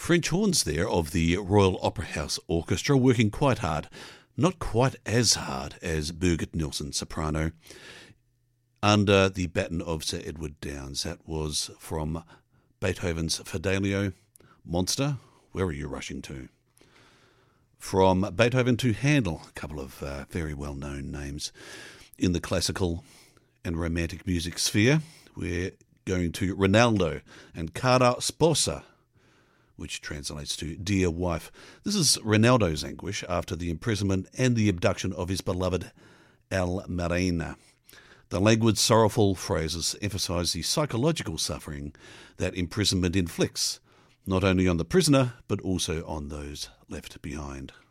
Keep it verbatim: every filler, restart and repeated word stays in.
French horns there of the Royal Opera House Orchestra, working quite hard. Not quite as hard as Birgit Nilsson, soprano, under the baton of Sir Edward Downes. That was from Beethoven's Fidelio. Monster, where are you rushing to? From Beethoven to Handel, a couple of uh, very well-known names in the classical and romantic music sphere. We're going to Rinaldo and Cara Sposa, which translates to Dear Wife. This is Rinaldo's anguish after the imprisonment and the abduction of his beloved Almarina. The languid, sorrowful phrases emphasise the psychological suffering that imprisonment inflicts, not only on the prisoner, but also on those left behind.